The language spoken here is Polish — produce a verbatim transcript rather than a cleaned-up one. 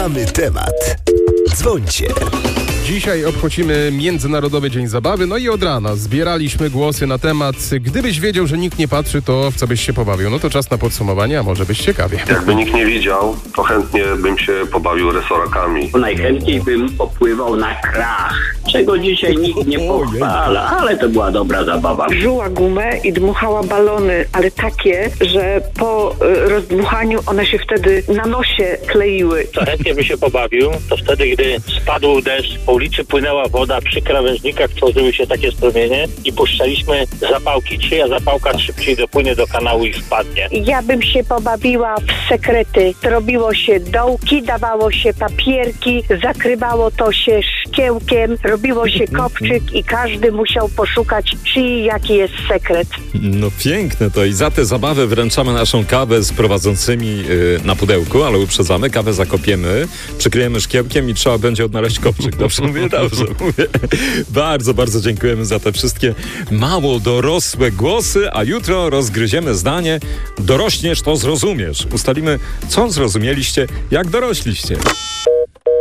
Mamy temat. Dzwońcie. Dzisiaj obchodzimy Międzynarodowy Dzień Zabawy, no i od rana zbieraliśmy głosy na temat gdybyś wiedział, że nikt nie patrzy, to w co byś się pobawił. No to czas na podsumowanie, a może byś ciekawie. Jakby nikt nie widział, to chętnie bym się pobawił resorakami. Najchętniej bym popływał na krach, czego dzisiaj nikt nie pochwala, ale to była dobra zabawa. Żuła gumę i dmuchała balony, ale takie, że po y, rozdmuchaniu one się wtedy na nosie kleiły. Co chętnie by się pobawił, to wtedy, gdy spadł deszcz, po ulicy płynęła woda, przy krawężnikach tworzyły się takie strumienie i puszczaliśmy zapałki. Czyja zapałka szybciej dopłynie do kanału i wpadnie. Ja bym się pobawiła w sekrety. Robiło się dołki, dawało się papierki, zakrywało to się szkiełkiem, robiło się kopczyk i każdy musiał poszukać, czyj jaki jest sekret. No piękne to i za tę zabawę wręczamy naszą kawę z prowadzącymi yy, na pudełku, ale uprzedzamy, kawę zakopiemy, przykryjemy szkiełkiem i trzeba będzie odnaleźć kopczyk. Dobrze mówię? Dobrze mówię. Bardzo, bardzo dziękujemy za te wszystkie mało dorosłe głosy, a jutro rozgryziemy zdanie dorośniesz, to zrozumiesz. Ustalimy, co zrozumieliście, jak dorośliście.